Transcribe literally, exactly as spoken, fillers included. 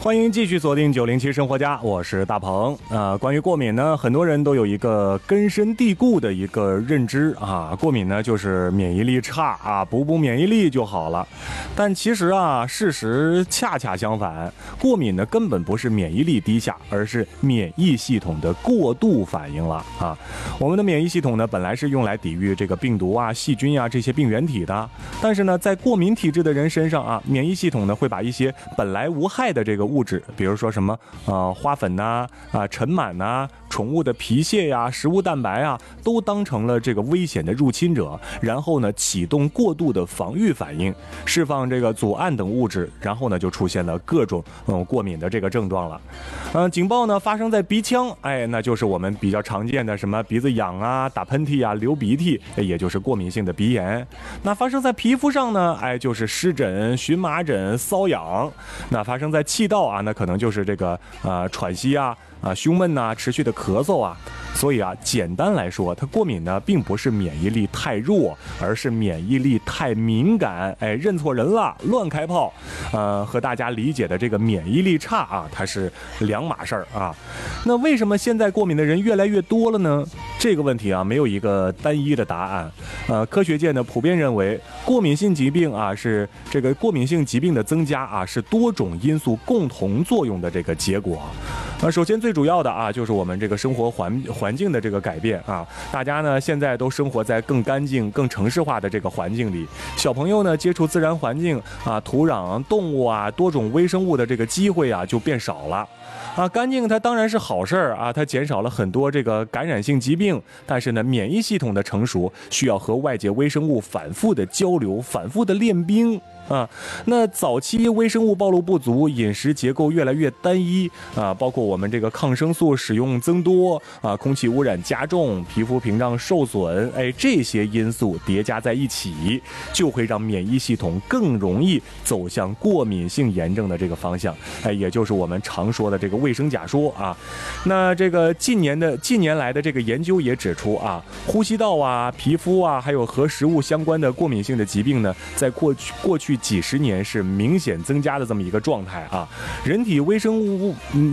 欢迎继续锁定九零七生活家，我是大鹏。啊，关于过敏呢，很多人都有一个根深蒂固的一个认知啊，过敏呢就是免疫力差啊，补补免疫力就好了。但其实啊，事实恰恰相反，过敏呢根本不是免疫力低下，而是免疫系统的过度反应了啊。我们的免疫系统呢本来是用来抵御这个病毒啊、细菌啊这些病原体的，但是呢，在过敏体质的人身上啊，免疫系统呢会把一些本来无害的这个物质，比如说什么呃花粉呐、啊、啊尘螨呐、宠物的皮屑呀、食物蛋白啊，都当成了这个危险的入侵者，然后呢启动过度的防御反应，释放这个组胺等物质，然后呢就出现了各种嗯过敏的这个症状了。嗯、呃，警报呢发生在鼻腔，哎，那就是我们比较常见的什么鼻子痒啊、打喷嚏啊、流鼻涕，也就是过敏性的鼻炎。那发生在皮肤上呢，哎，就是湿疹、荨麻疹、瘙痒。那发生在气道啊，那可能就是这个呃喘息啊。啊，胸闷呐、啊，持续的咳嗽啊，所以啊，简单来说，它过敏呢，并不是免疫力太弱，而是免疫力太敏感。哎，认错人了，乱开炮。呃，和大家理解的这个免疫力差啊，它是两码事儿啊。那为什么现在过敏的人越来越多了呢？这个问题啊，没有一个单一的答案。呃，科学界呢普遍认为，过敏性疾病啊是这个过敏性疾病的增加啊是多种因素共同作用的这个结果。呃，首先最主要的啊就是我们这个生活环环境的这个改变啊，大家呢现在都生活在更干净、更城市化的这个环境里，小朋友呢接触自然环境啊、土壤、动物啊、多种微生物的这个机会啊就变少了。啊，干净它当然是好事儿啊，它减少了很多这个感染性疾病。但是呢，免疫系统的成熟需要和外界微生物反复的交流，反复的练兵啊。那早期微生物暴露不足，饮食结构越来越单一啊，包括我们这个抗生素使用增多啊，空气污染加重，皮肤屏障受损，哎，这些因素叠加在一起，就会让免疫系统更容易走向过敏性炎症的这个方向。哎，也就是我们常说的这个卫生假说啊。那这个近年的近年来的这个研究也指出啊，呼吸道啊、皮肤啊，还有和食物相关的过敏性的疾病呢，在过去过去几十年是明显增加的这么一个状态啊。人体微生物